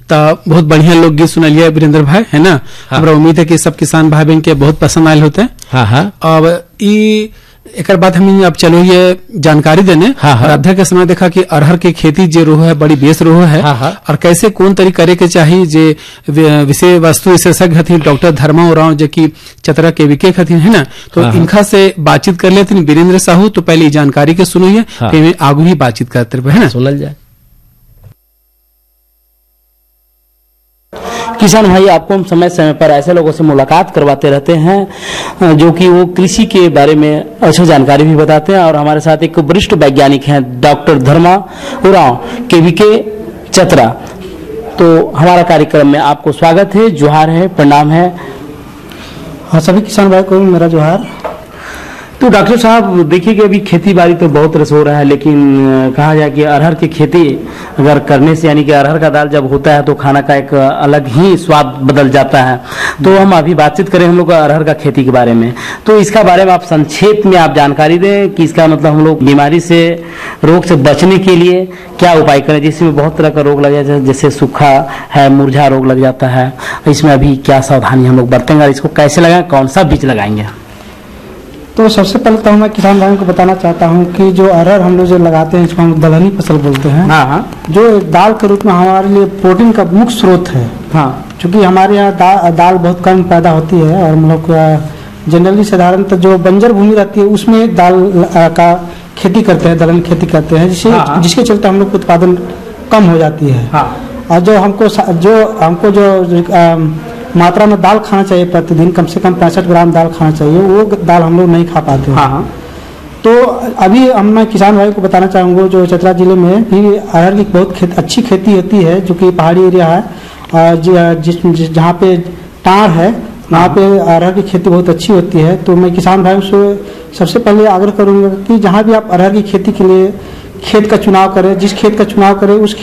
तो बहुत बढ़िया लोग गीत सुनलिए वीरेंद्र भाई, है ना। हमरा उम्मीद है कि सब किसान भाई बहन के बहुत पसंद आयल होते हैं। हाँ। अब एक बाद हम अब चलो ये जानकारी देने। और अध्ययन के समय देखा कि अरहर की खेती जो रोह है बड़ी बेस रोह है। और कैसे कौन तरीके करे के चाहिए जे विषय वस्तु विशेषज्ञ हथिन डॉक्टर धर्मा उरांव जो कि चतरा के विके हथिन, है ना। तो इनका से बातचीत कर लेते वीरेंद्र साहू। तो पहले जानकारी के सुनिए, फिर आगू ही बातचीत करते रहे, है ना। सुनल जाए। किसान भाई, आपको हम समय समय पर ऐसे लोगों से मुलाकात करवाते रहते हैं जो कि वो कृषि के बारे में अच्छी जानकारी भी बताते हैं। और हमारे साथ एक वरिष्ठ वैज्ञानिक हैं डॉक्टर धर्मा उरांव केवीके चतरा। तो हमारा कार्यक्रम में आपको स्वागत है, जोहार है, प्रणाम है। हाँ, सभी किसान भाई को मेरा जोहार। तो डॉक्टर साहब, देखिए कि अभी खेती बाड़ी तो बहुत रस हो रहा है, लेकिन कहा जाए कि अरहर की खेती अगर करने से, यानी कि अरहर का दाल जब होता है तो खाना का एक अलग ही स्वाद बदल जाता है। तो हम अभी बातचीत करें हम लोग अरहर का खेती के बारे में। तो इसका बारे में आप संक्षेप में आप जानकारी दें कि इसका मतलब हम लोग बीमारी से, रोग से बचने के लिए क्या उपाय करें, जिसमें बहुत तरह का रोग लग जाता है, जैसे सूखा है, मुरझा रोग लग जाता है। इसमें अभी क्या सावधानी हम लोग बरतेंगे और इसको कैसे लगाएं, कौन सा बीज लगाएंगे? तो सबसे पहले तो मैं किसान भाइयों को बताना चाहता हूं कि जो अरहर हम लोग जो लगाते हैं इसको हम दलहनी फसल बोलते हैं। जो दाल के रूप में हमारे लिए प्रोटीन का मुख्य स्रोत है। क्योंकि हमारे यहाँ दाल बहुत कम पैदा होती है और हम लोग जनरली साधारणतः जो बंजर भूमि रहती है उसमें दाल का खेती करते हैं, दलहनी खेती करते हैं, जिसके चलते हम लोग उत्पादन कम हो जाती है। और जो हमको जो मात्रा में दाल खाना चाहिए प्रतिदिन, कम से कम 65 ग्राम दाल खाना चाहिए, वो दाल हम लोग नहीं खा पाते हैं। तो अभी मैं किसान भाई को बताना चाहूँगा, जो चतरा जिले में भी अरहर की बहुत अच्छी खेती होती है, जो कि पहाड़ी एरिया है, जहाँ पे टाड़ है वहाँ पे अरहर की खेती बहुत अच्छी होती है। तो मैं किसान भाइयों से सबसे पहले आग्रह करूँगा कि जहाँ भी आप अरहर की खेती के लिए खेत का चुनाव करें, जिस खेत का चुनाव करें उस